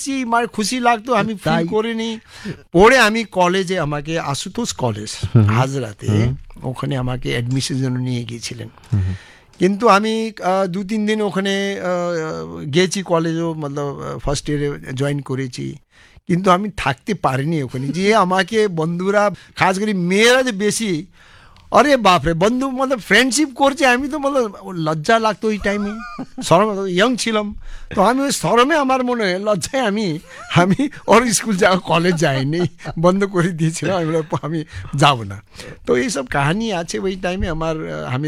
এসছি, মানে খুশি লাগতো, আমি ফিল করিনি। পরে আমি কলেজে, আমাকে আশুতোষ কলেজ হাজরাতে, ওখানে আমাকে অ্যাডমিশনের জন্য নিয়ে গিয়েছিলেন। কিন্তু আমি 2-3 দিন ওখানে গেছি কলেজও, মতলব ফার্স্ট ইয়ারে জয়েন করেছি, কিন্তু আমি থাকতে পারিনি ওখানে। যে আমাকে বন্ধুরা, খাস করে মেয়েরা যে বেশি, আরে বাপরে, বন্ধু মতলব ফ্রেন্ডশিপ করছে, আমি তো মতলব লজ্জা লাগতো ওই টাইমে, শরম, ইয়ং ছিলাম তো, আমি ওই শরমে, আমার মনে হয় লজ্জায় আমি ওর স্কুল যাওয়া, কলেজ যাইনি, বন্ধ করে দিয়েছিলাম। আমি যাব না। তো এইসব কাহিনী আছে ওই টাইমে আমার। আমি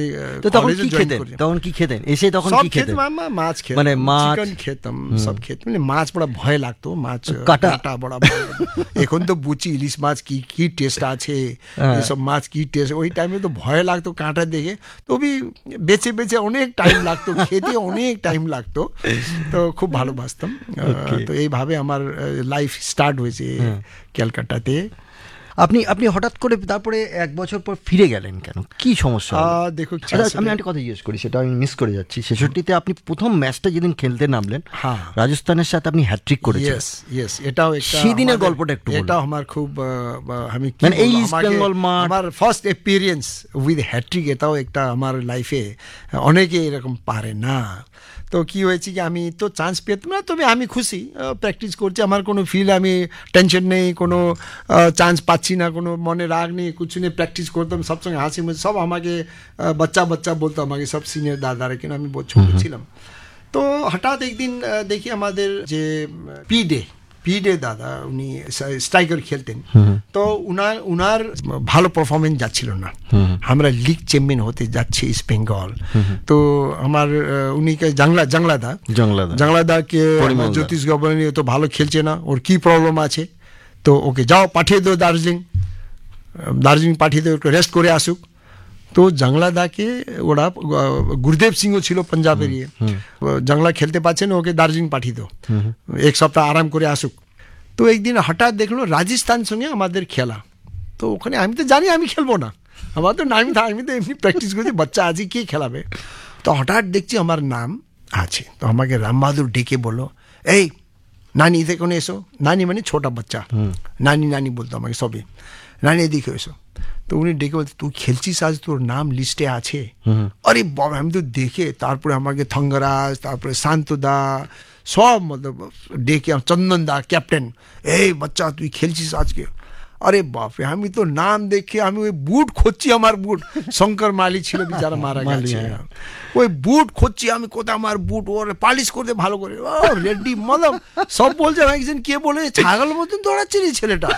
তখন কি খেতেন এসে? তখন কি খেতেন? মাছ খেতাম, মানে চিকেন খেতাম, সব খেতাম। মানে মাছ বড় ভয় লাগতো, মাছ কাটা বড় ভয়। এখন তো বুঝি ইলিশ মাছ কি টেস্ট আছে, এসব মাছ কি টেস্ট। ওই টাইমে তো ভয় লাগতো কাঁটা দেখে। তবে বেছে বেছে অনেক টাইম লাগতো, খেতে অনেক টাইম লাগতো, তো খুব ভালোবাসতাম। তো এইভাবে আমার লাইফ স্টার্ট হয়েছে ক্যালকাটাতে। আপনি হঠাৎ করে তারপরে 1 বছর পর ফিরে গেলেন কেন? কি সমস্যা? দেখো, আমি একটা কথা জিজ্ঞেস করি, সেটা আমি মিস করে যাচ্ছি। 66-তে আপনি প্রথম ম্যাচটা যেদিন খেলতে নামলেন রাজস্থানের সাথে, আপনি হ্যাট্রিক করেছেন। এটাও সেদিনের গল্পটা একটু বলুন। এটা আমার খুব, আমি মানে এই ইস্ট বেঙ্গল মাঠ, আমার ফার্স্ট এক্সপিরিয়েন্স উইথ হ্যাট্রিক, এটাও একটা আমার লাইফে, অনেকে এরকম পারে না। তো কি হয়েছে কি, আমি তো চান্স পেতাম না, তবে আমি খুশি, প্র্যাকটিস করছি, আমার কোনো ফিল, আমি টেনশন নেই, কোনো চান্স পাচ্ছি না, কোনো মনে রাগ নেই, কিছু নেই, প্র্যাকটিস করতাম, সবসঙ্গে হাসি মুখে, সব আমাকে বাচ্চা বলতো, আমাকে সব সিনিয়র দাদারা, কেন আমি বহুত ছোট ছিলাম। তো হঠাৎ একদিন দেখি আমাদের যে পিডে দাদা, উনি স্ট্রাইকার খেলতেন, তো উনার ভালো পারফরমেন্স যাচ্ছিল না, আমরা লিগ চ্যাম্পিয়ন হতে যাচ্ছি ইস্ট বেঙ্গল। তো আমার উনিকে জাংলাদাকে জ্যোতিষ গভর্নি তো ভালো খেলছে না, ওর কি প্রবলেম আছে, তো ওকে যাও পাঠিয়ে দাও দার্জিলিং পাঠিয়ে দাও, একটু রেস্ট করে আসুক। তো জাংলাদাকে ওরা, গুরুদেব সিংও ছিল পাঞ্জাবের, জাংলা খেলতে পারছে না, ওকে দার্জিলিং পাঠিয়ে দাও, 1 সপ্তাহ আরাম করে আসুক। তো একদিন হঠাৎ দেখলো রাজস্থান সঙ্গে আমাদের খেলা, তো ওখানে আমি তো জানি আমি খেলবো না, আমার তো আমি তো এমনি প্র্যাকটিস করছি, বাচ্চা আজই কে খেলাবে। তো হঠাৎ দেখছি আমার নাম আছে, তো আমাকে রাম বাহাদুর ডেকে বললো, এই নানি এখানে এসো। নানি মানে ছোটা বাচ্চা, নানি বলতো আমাকে সবে, নানি এদিকে এসো। তো উনি ডেকে বলতে, তুই খেলছিস আজ, তোর নাম লিস্টে আছে। আরে বাবা, আমি তো দেখে, তারপরে আমাকে থঙ্গরাজ, তারপরে শান্তদা, সব মতলব ডেকে, চন্দন দা ক্যাপ্টেন, এই বাচ্চা তুই খেলছিস আজকে। আরে বাপরে, আমি তো নাম দেখে আমি ওই বুট খুঁজছি, আমার বুট, শঙ্কর মালি ছিল বেচারা, মারা গেছে, ওই বুট খুঁজছি আমি, কোথায় আমার বুট, ওর পালিশ করতে ভালো করে, ও রেডি, মতলব সব বলছে। একজন কে বলে, ছাগল মতন দৌড়াচ্ছে রে ছেলেটা,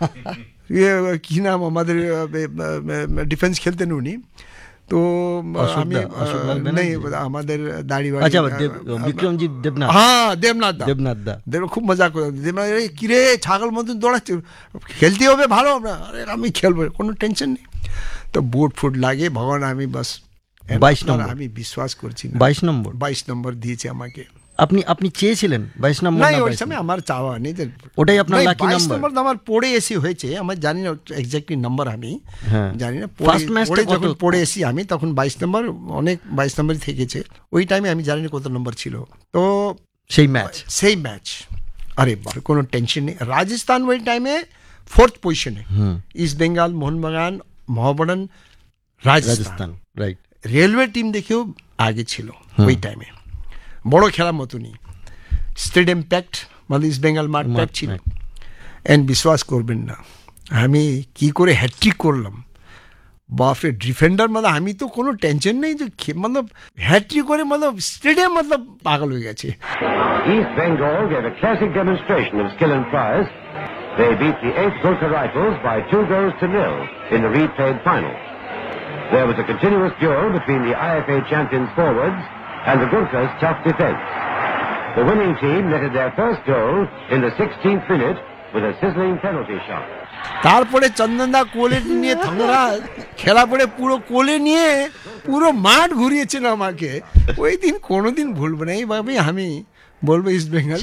কি নাম, আমাদের ডিফেন্স খেলতেন উনি, তো আমি নেই, আমাদের বিক্রমজিৎ দেবনাথ, হ্যাঁ দেবনাথ দা, খুব মজা করে, দেবনাথ, কিরে ছাগল মতন দৌড়াচ্ছে, খেলতে হবে ভালো, আরে আমি খেলবো, কোনো টেনশন নেই। তো বুট ফুট লাগে, ভগবান, আমি বাস 22 নম্বর, আমি বিশ্বাস করছি না, 22 নম্বর দিয়েছে আমাকে। আপনি চেয়েছিলেন 22 নম্বর? না, ওই সময় আমার চাওয়া নেই, ওটাই আপনার লাকি নাম্বার। 22 নম্বর আমার পড়ে এসি হয়েছে, আমার জানি না এক্স্যাক্টলি নাম্বার, আমি জানি না, ফার্স্ট ম্যাচটা যখন পড়ে এসি আমি, তখন 22 নম্বর, অনেক 22 নম্বরই থেকেছে ওই টাইমে, আমি জানি না কত নম্বর ছিল। তো সেই ম্যাচ, আরে বাবা, কোনো টেনশন নেই। রাজস্থান ওই টাইমে 4th পজিশনে, east Bengal, Mohun Bagan, মহাবাগান, Rajasthan, right, railway team দেখেও আগে ছিল ওই টাইমে, বড় খেলার মতনই, স্টেডিয়াম প্যাকড, মানে ইস্ট বেঙ্গল মাঠ প্যাকড ছিল। এন্ড বিশ্বাস করবেন না, আমি কি করে হ্যাট্রিক করলাম, বাপরে, ডিফেন্ডার, মানে আমি তো কোনো টেনশন নেই যে, মতলব হ্যাট্রিক করে, মতলব স্টেডিয়াম মতলব পাগল হয়ে গেছে। East Bengal gave a classic demonstration of skill and prowess. They beat the 8th Gurkha Rifles by 2-0 in the replayed final. There was a continuous duel between the IFA champions forwards and the Gurkhas' tough defense. The winning team netted their first goal in the 16th minute with a sizzling penalty shot. তারপরে চন্দনদা কোলে নিয়ে থামরা খেলা পড়ে, পুরো কোলে নিয়ে পুরো মাঠ ঘুরিয়েছেন আমাকে। ওই দিন কোনোদিন ভুলবো না, এইভাবে আমি বলবো ইস্ট বেঙ্গল।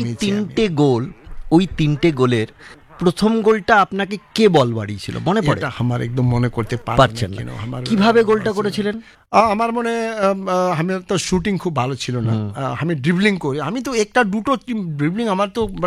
ওই তিনটে গোলের প্রথম গোলটা আপনাকে কে বল বাড়িয়েছিল মনে পড়ে? আমার একদম মনে করতে পারছেন না। কিভাবে গোলটা করেছিলেন? আমার মনে, আমি তো শুটিং খুব ভালো ছিল না, আমি ড্রিবলিং করি, আমি তো একটা দুটো ড্রিবলিং আমার তো